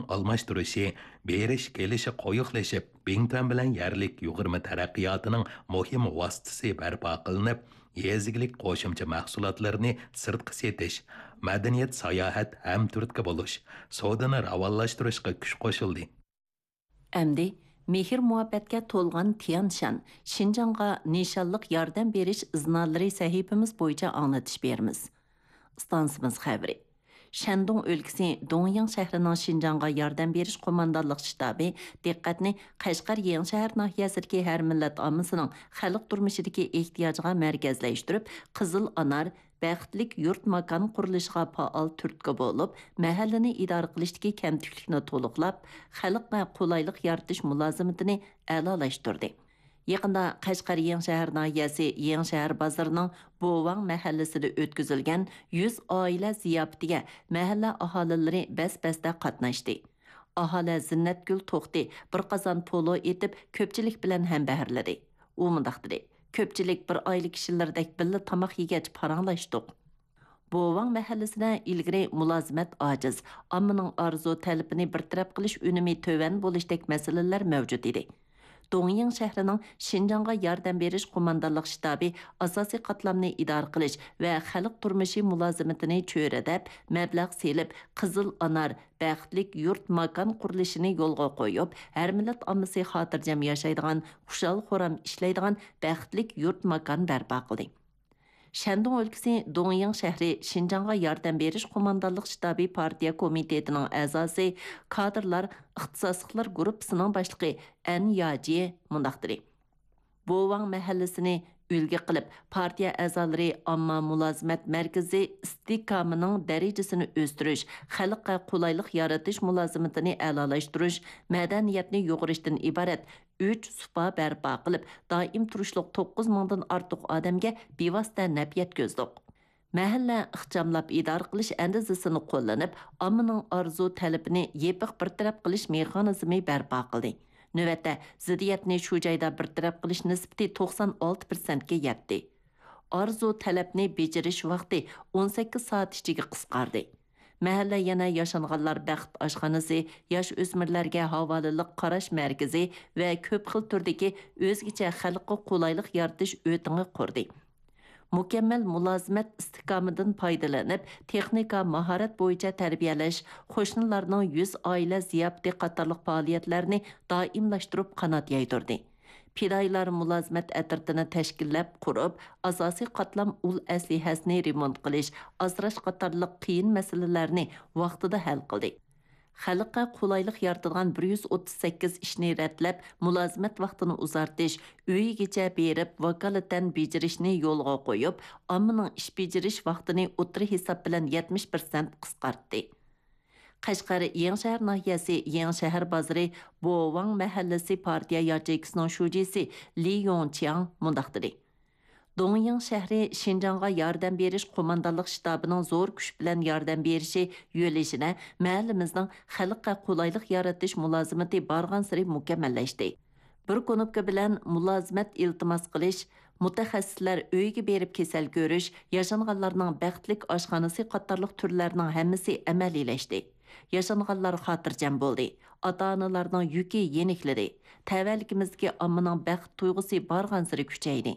almashtirishi, berish kelishi qo'yiqlashib, Bingtan bilan yerlik yug'urma taraqqiyotining muhim vositasi barpo qilinib, yezigilik qo'shimcha mahsulotlarni sirtqi setish, madaniyat sayohat ham turtki bo'lish, savdoni ravonlashtirishga kuch qo'shildi. Әмді, мехір muhabbatga to'lgan Tianshan, Şinjanға nishonliq yordam berish iznalari sahifamiz bo'yicha anglatish beramiz. Stansimiz xabari. Shandong o'lkasi Dongyang shahrining Şinjanға yordam berish qo'mondonlik shtabi diqqatni Qashqar Yangi shahar nahiyasidagi har millat ommasining xalq turmushidagi ehtiyojiga markazlashtirib, Qizil Anar Bəxtlik yurt makan qurilishiga faol turtki bo'lib, mahallani idora qilishdagi kamtiklikni to'liqlab, xalqqa qulaylik yaratish mulozimatini a'lolashtirdi. Yaqinda Qashqar Yangi shahar nahiyasi Yangi shahar bozorining Bovang mahallasida o'tkazilgan 100 oila ziyofatiga mahalla aholilari bas-basda qatnashdi. Aholi Zinnatgul To'xti bir qozon polo etib ko'pchilik bilan ham bahrladi. U mundaq dedi: Köpçilik bir aylı kişilərdək billi tamaq yegəç paranlaşdıq. Bovang mahallasida ilgiri mulozimat ojiz, ammaning arzu talabini bir taraf qilish unumi tövan bo'lishdek masalalar mavjud edi. Dongyang shahrining Şinjanға yordam berish qo'mondonlik shtabi asosiy qatlamni idora qilish va xalq turmushi mulozimatini cho'radab, mablag' selib, Qizil Anar Bəxtlik yurt makan qurilishini yo'lga qo'yib, har millat ommasi xotirjam yashaydigan, xushal xo'ram ishlaydigan Bəxtlik yurt makan barpo qildi. Shandong o'lkasi Dongyang shahri Şinjanға yordam berish qo'mondonlik shtabi partiya komitetining a'zosi, kadrlar ixtisosliklar guruhining boshlig'i An Yaji mundaq dedi: Bovang mahallasini үлгі qilib, partiya a'zolari omma mulozimat markazi istiqomining darajasini o'stirish, xalqqa qulaylik yaratish mulozimatini a'lolashtirish, madaniyatni yo'g'irishdan iborat 3 supa barpo qilib, doim turishliq 9 mingdan ortiq odamga bevosita naf yetkazdik. Mahalla ixchamlab idora qilish andizasini qo'llanib, ommaning arzu talabini yepiq bir taraf qilish mexanizmi barpo qildi. Növətdə ziddiyatni shu joyda bir taraf qilish nisbati 96% ga yetdi. Arzu talabni bejirish vaqti 18 soat ichiga qisqardi. Mahalla yana yashanganlar baxt oshxonasi, yosh o'smirlarga havolilik qarash markazi va ko'p xil turdagi o'zgacha xalqqa qulaylik yaratish o'tingi qurdi. Mukammal mulozimat istiqomidan foydalanib, texnika mahorat bo'yicha tarbiyalash, qo'shnilarning 100 oila ziyofati qatorliq faoliyatlarni doimlashtirib qanot yaydirdi. Fidoyilar mulozimat atirtini tashkillab qurib, asosiy qatlam ul aslihasini remont qilish, asrash qatorliq qiyin masalalarni vaqtida hal qildi. Xalqqa qulaylik yaratadigan 138 ishni ratlab, mulozimat vaqtini uzartish, uyigacha berib, vakolatan bejirishni yo'lga qo'yib, ommaning ish bejirish vaqtini o'tri hisob bilan 70% qisqartdi. Qashqar Yangi shahar nahiyasi Yangi shahar bozori Bovang mahallasi partiya yacheykisining shujisi Li Yongqiang mundaq dedi: Dongyang shahri Şinjanға yordam berish qo'mondonlik shtabining zo'r kuch bilan yordam berishi yo'lishini mahallimizning xalqqa qulaylik yaratish mulozimati borgan sari mukammallashdi. Bir konopka bilan mulozimat iltimos qilish, mutaxassislar uyga berib kasal ko'rish, yashanganlarning baxtlik oshxonasi qatorliq turlarning hammasi amaliylashdi. Yashanganlar xotirjam bo'ldi. Ota-onalarning yuki yenikladi. Tavallikimizga ommaning baxt tuyg'usi borgan sari kuchaydi.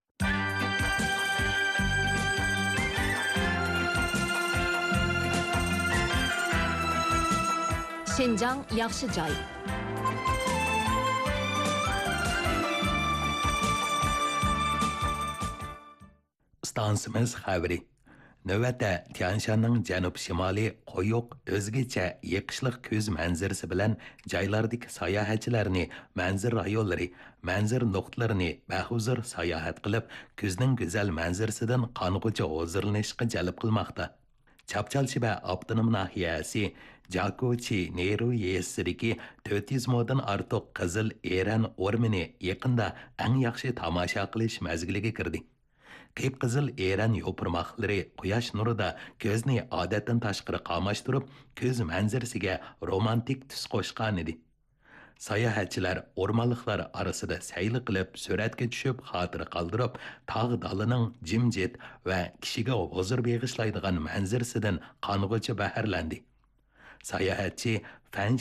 Şinjan yaxshi joy. Stansimiz xabari. Növətdə Tianshanning janub-shimoliy qo'yiq o'zgacha yiqishliq ko'z manzarasi bilan joylardagi sayohatchilarni manzar rayonlari, manzar nuqtalarini bahuzur sayohat qilib, ko'zning go'zal manzarasidan qong'uchi hozirlanishga jalb qilmoqda. Chapchalchiba avtonom nahiyasi Jakochi Neru yesidagi 400 moddan ortiq qizil eran o'rmini yaqinda eng yaxshi tomosha qilish mazgiliga kirdi. Qip-qizil eran yo'pirmoqlari quyosh nurida ko'zni odatdan tashqari qamashtirib, ko'z manzarasiga romantik tus qo'shgan edi. Sayohatchilar o'rmonliklar orasida sayli qilib, suratga tushib, xotira qoldirib, tog' dalining jimjit va kishiga huzur beg'ishlaydigan manzarasidan qong'uchi baharlandi. Sayohatchi Fan